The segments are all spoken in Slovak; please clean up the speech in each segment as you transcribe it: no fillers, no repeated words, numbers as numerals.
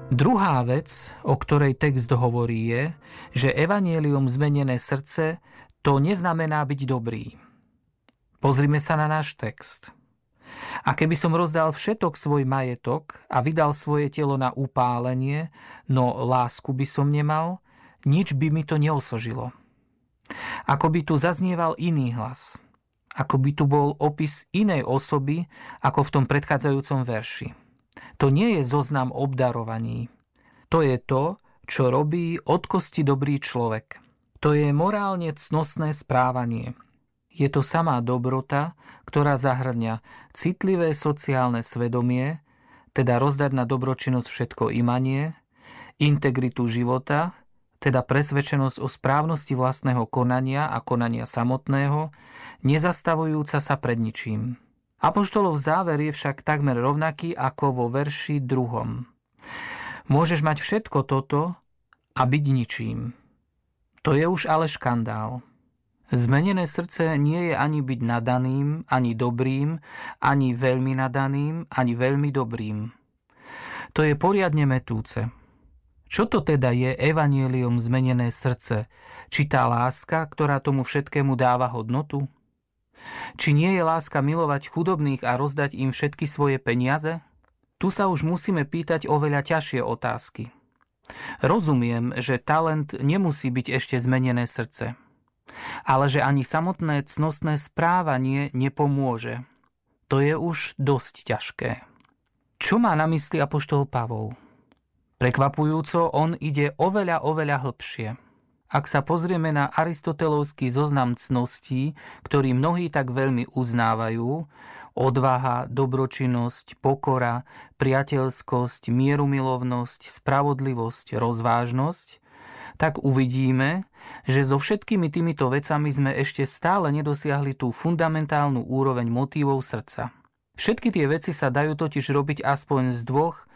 Druhá vec, o ktorej text hovorí, je, že evanjelium zmenené srdce to neznamená byť dobrý. Pozrime sa na náš text. A keby som rozdal všetok svoj majetok a vydal svoje telo na upálenie, no lásku by som nemal, nič by mi to neosožilo. Ako by tu zaznieval iný hlas. Ako by tu bol opis inej osoby, ako v tom predchádzajúcom verši. To nie je zoznam obdarovaní. To je to, čo robí od kosti dobrý človek. To je morálne cnostné správanie. Je to samá dobrota, ktorá zahrňa citlivé sociálne svedomie, teda rozdať na dobročinnosť všetko imanie, integritu života, teda presvedčenosť o správnosti vlastného konania a konania samotného, nezastavujúca sa pred ničím. Apoštolov záver je však takmer rovnaký ako vo verši 2. Môžeš mať všetko toto a byť ničím. To je už ale škandál. Zmenené srdce nie je ani byť nadaným, ani dobrým, ani veľmi nadaným, ani veľmi dobrým. To je poriadne metúce. Čo to teda je evanjelium zmenené srdce? Či tá láska, ktorá tomu všetkému dáva hodnotu? Či nie je láska milovať chudobných a rozdať im všetky svoje peniaze? Tu sa už musíme pýtať oveľa ťažšie otázky. Rozumiem, že talent nemusí byť ešte zmenené srdce. Ale že ani samotné cnostné správanie nepomôže. To je už dosť ťažké. Čo má na mysli apoštol Pavol? Prekvapujúco, on ide oveľa hlbšie. Ak sa pozrieme na aristotelovský zoznam cností, ktorý mnohí tak veľmi uznávajú, odvaha, dobročinnosť, pokora, priateľskosť, mierumilovnosť, spravodlivosť, rozvážnosť, tak uvidíme, že so všetkými týmito vecami sme ešte stále nedosiahli tú fundamentálnu úroveň motívov srdca. Všetky tie veci sa dajú totiž robiť aspoň z dvoch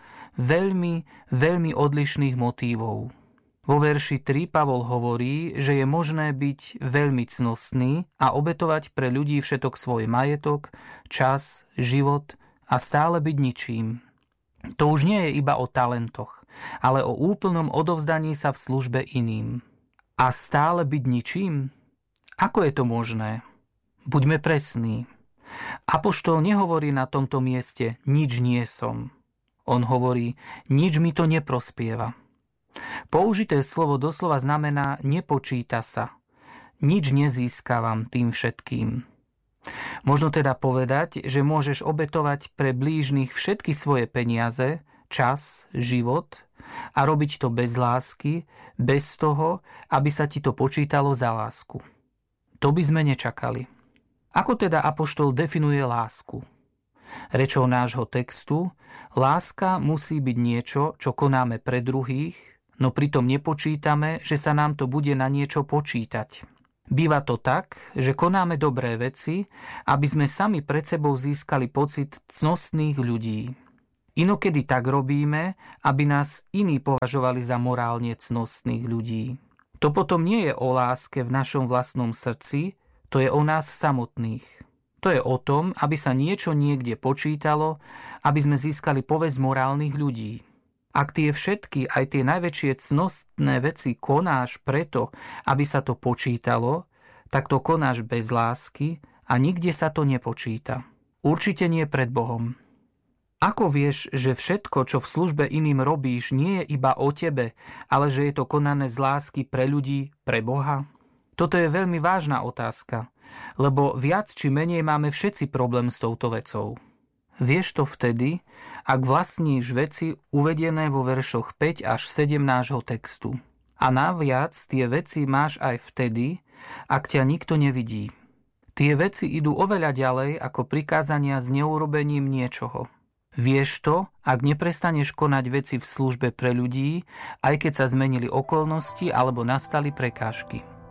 veľmi odlišných motívov. Vo verši 3 Pavol hovorí, že je možné byť veľmi cnostný a obetovať pre ľudí všetok svoj majetok, čas, život a stále byť ničím. To už nie je iba o talentoch, ale o úplnom odovzdaní sa v službe iným. A stále byť ničím? Ako je to možné? Buďme presní. Apoštol nehovorí na tomto mieste nič nie som. On hovorí, nič mi to neprospieva. Použité slovo doslova znamená nepočíta sa. Nič nezískavam tým všetkým. Možno teda povedať, že môžeš obetovať pre blížnych všetky svoje peniaze, čas, život a robiť to bez lásky, bez toho, aby sa ti to počítalo za lásku. To by sme nečakali. Ako teda apoštol definuje lásku? Rečou nášho textu, láska musí byť niečo, čo konáme pre druhých, no pritom nepočítame, že sa nám to bude na niečo počítať. Býva to tak, že konáme dobré veci, aby sme sami pred sebou získali pocit cnostných ľudí. Inokedy tak robíme, aby nás iní považovali za morálne cnostných ľudí. To potom nie je o láske v našom vlastnom srdci, to je o nás samotných. To je o tom, aby sa niečo niekde počítalo, aby sme získali povesť morálnych ľudí. Ak tie všetky, aj tie najväčšie cnostné veci konáš preto, aby sa to počítalo, tak to konáš bez lásky a nikde sa to nepočíta. Určite nie pred Bohom. Ako vieš, že všetko, čo v službe iným robíš, nie je iba o tebe, ale že je to konané z lásky pre ľudí, pre Boha? Toto je veľmi vážna otázka, lebo viac či menej máme všetci problém s touto vecou. Vieš to vtedy, ak vlastníš veci uvedené vo veršoch 5 až 7 nášho textu. A naviac tie veci máš aj vtedy, ak ťa nikto nevidí. Tie veci idú oveľa ďalej ako prikázania s neurobením niečoho. Vieš to, ak neprestaneš konať veci v službe pre ľudí, aj keď sa zmenili okolnosti alebo nastali prekážky.